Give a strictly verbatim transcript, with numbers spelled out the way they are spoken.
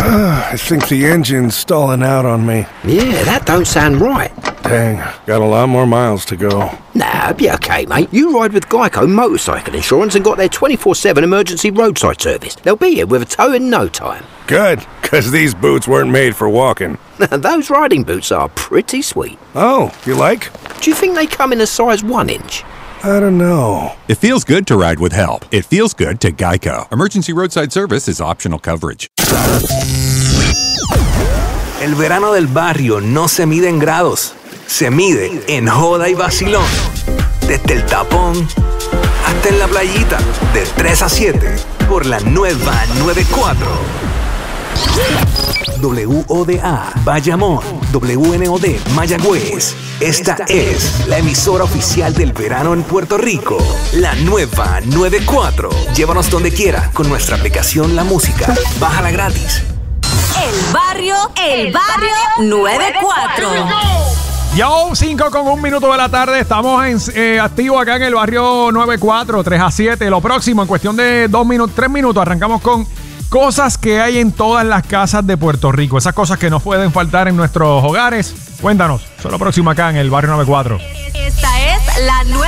I think the engine's stalling out on me. Yeah, that don't sound right. Dang, got a lot more miles to go. Nah, be okay, mate. You ride with Geico Motorcycle Insurance and got their twenty-four seven emergency roadside service. They'll be here with a tow in no time. Good, because these boots weren't made for walking. Those riding boots are pretty sweet. Oh, you like? Do you think they come in a size one inch? I don't know. It feels good to ride with help. It feels good to Geico. Emergency roadside service is optional coverage. El verano del barrio no se mide en grados, se mide en joda y vacilón. Desde el tapón hasta en la playita, de tres a siete, por la nueva noventa y cuatro. W O D A, Bayamón, W N O D, Mayagüez. Esta es la emisora oficial del verano en Puerto Rico, la nueva noventa y cuatro. Llévanos donde quiera con nuestra aplicación La Música. Bájala gratis. El barrio, el barrio noventa y cuatro. Yo, cinco con un minuto de la tarde. Estamos en, eh, activos acá en el barrio noventa y cuatro, tres a siete. Lo próximo, en cuestión de dos minutos, tres minutos, arrancamos con cosas que hay en todas las casas de Puerto Rico. Esas cosas que no pueden faltar en nuestros hogares. Cuéntanos, eso es lo próximo acá en el barrio noventa y cuatro. Esta es la nueva.